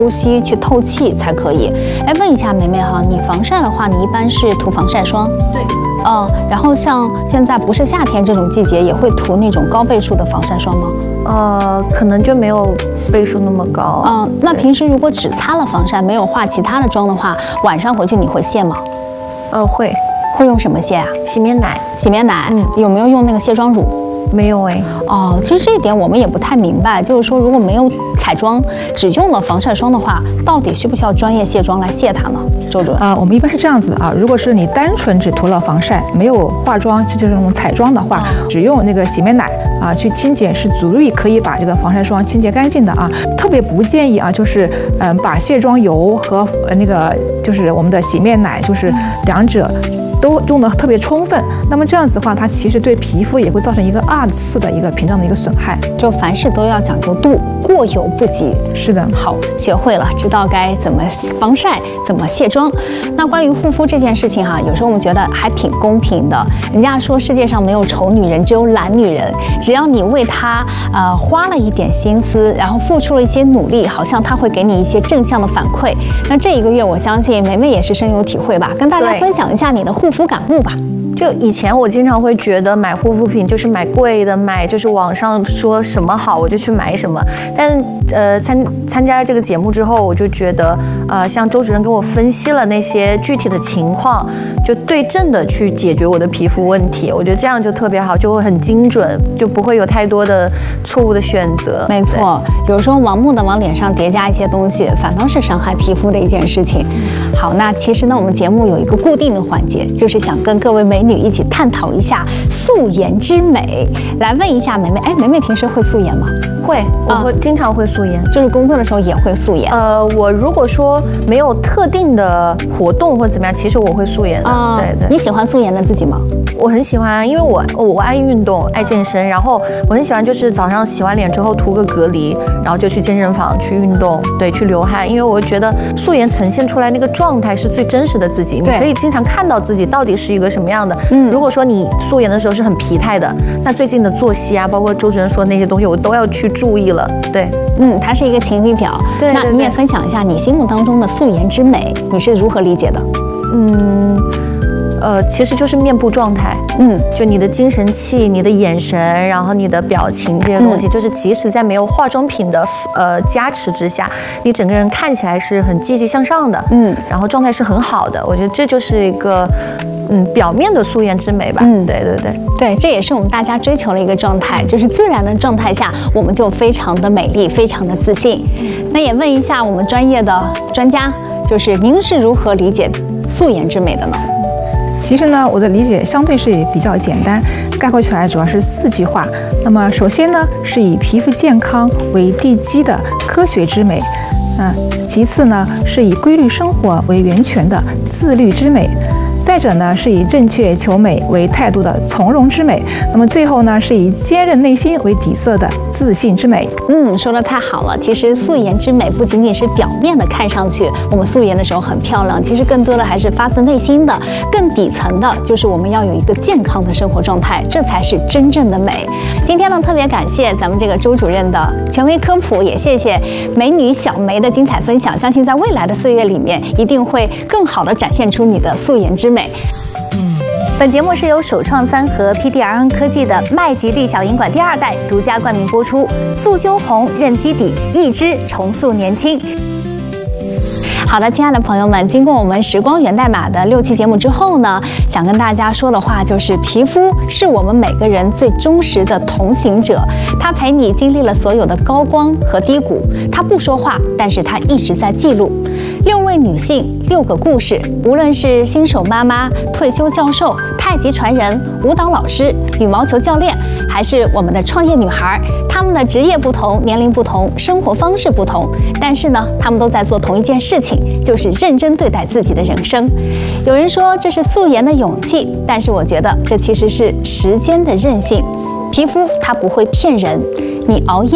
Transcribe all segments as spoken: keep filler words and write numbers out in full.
呼吸去透气才可以。哎，问一下梅梅哈，你防晒的话，你一般是涂防晒霜？ 对。 嗯，然后像现在不是夏天这种季节，也会涂那种高倍数的防晒霜吗？ 呃，可能就没有倍数那么高。 嗯，那平时如果只擦了防晒，没有化其他的妆的话，晚上回去你会卸吗？ 呃，会。 会用什么卸啊？ 洗面奶。 洗面奶，嗯，有没有用那个卸妆乳？ 没有哎。 哦，其实这一点我们也不太明白，就是说如果没有彩妆，只用了防晒霜的话，到底需不需要专业卸妆来卸它呢？周主任啊、呃，我们一般是这样子啊，如果是你单纯只涂了防晒，没有化妆，就这种彩妆的话，嗯、只用那个洗面奶啊去清洁是足以可以把这个防晒霜清洁干净的啊。特别不建议啊，就是嗯、呃、把卸妆油和呃那个就是我们的洗面奶，就是两者都用的特别充分，那么这样子的话，它其实对皮肤也会造成一个二次的一个屏障的一个损害。 就凡事都要讲究度，过犹不及。 是的， 好，学会了，知道该怎么防晒，怎么卸妆。那关于护肤这件事情哈、啊，有时候我们觉得还挺公平的。人家说世界上没有丑女人，只有懒女人。只要你为她呃花了一点心思，然后付出了一些努力，好像她会给你一些正向的反馈。那这一个月，我相信梅梅也是深有体会吧，跟大家分享一下你的护肤感悟吧。 就以前我经常会觉得买护肤品就是买贵的，买就是网上说什么好我就去买什么。但呃参参加这个节目之后，我就觉得呃像周主任跟我分析了那些具体的情况，就对症的去解决我的皮肤问题。我觉得这样就特别好，就会很精准，就不会有太多的错误的选择。 没错，有时候盲目的往脸上叠加一些东西，反倒是伤害皮肤的一件事情。好，那其实呢，我们节目有一个固定的环节，就是想跟各位美女一起探讨一下素颜之美。来问一下梅梅，哎，梅梅平时会素颜吗？ 会，我会、啊、经常会素颜， 就是工作的时候也会素颜。 呃，我如果说没有特定的活动或者怎么样，其实我会素颜的。啊、对对。 你喜欢素颜的自己吗？ 我很喜欢，因为我我爱运动，爱健身，然后我很喜欢就是早上洗完脸之后涂个隔离，然后就去健身房去运动，对，去流汗，因为我觉得素颜呈现出来那个状态是最真实的自己，你可以经常看到自己到底是一个什么样的。嗯，如果说你素颜的时候是很疲态的，那最近的作息啊，包括周主任说的那些东西，我都要去注意了。对， 嗯，它是一个晴雨表。对，那你也分享一下你心目当中的素颜之美，你是如何理解的？ 嗯。呃，其实就是面部状态，嗯，就你的精神气、你的眼神，然后你的表情这些东西，嗯、就是即使在没有化妆品的呃加持之下，你整个人看起来是很积极向上的，嗯，然后状态是很好的。我觉得这就是一个嗯表面的素颜之美吧。嗯，对对对对，这也是我们大家追求的一个状态，就是自然的状态下，我们就非常的美丽，非常的自信。那也问一下我们专业的专家，就是您是如何理解素颜之美的呢？ 其实呢，我的理解相对是比较简单，概括起来主要是四句话。那么首先呢，是以皮肤健康为地基的科学之美，啊，其次呢，是以规律生活为源泉的自律之美。再者呢，是以正确求美为态度的从容之美。那么最后呢，是以坚韧内心为底色的自信之美。 嗯，说得太好了。其实素颜之美不仅仅是表面的看上去，我们素颜的时候很漂亮，其实更多的还是发自内心的，更底层的就是我们要有一个健康的生活状态，这才是真正的美。今天呢，特别感谢咱们这个周主任的权威科普，也谢谢美女小梅的精彩分享。相信在未来的岁月里面，一定会更好的展现出你的素颜之美。 本节目是由首创三和 P D R N 科技的麦吉丽小银管第二代独家冠名播出，速修红润基底，一支重塑年轻。 好的，亲爱的朋友们，经过我们时光源代码的六期节目之后呢，想跟大家说的话就是，皮肤是我们每个人最忠实的同行者，它陪你经历了所有的高光和低谷，它不说话，但是它一直在记录。六位女性，六个故事，无论是新手妈妈、退休教授、太极传人、舞蹈老师、羽毛球教练，还是我们的创业女孩，她们的职业不同，年龄不同，生活方式不同，但是呢，她们都在做同一件事情，就是认真对待自己的人生。有人说这是素颜的勇气，但是我觉得这其实是时间的韧性。皮肤它不会骗人，你熬夜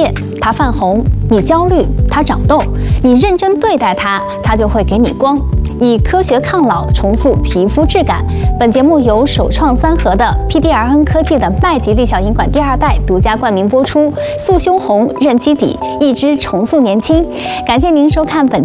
它泛红；你焦虑，它长痘；你认真对待它，它就会给你光。以科学抗老，重塑皮肤质感。本节目由首创三核的 P D R N 科技的麦吉利小银管第二代独家冠名播出，塑胸红、润基底，一支重塑年轻。感谢您收看本。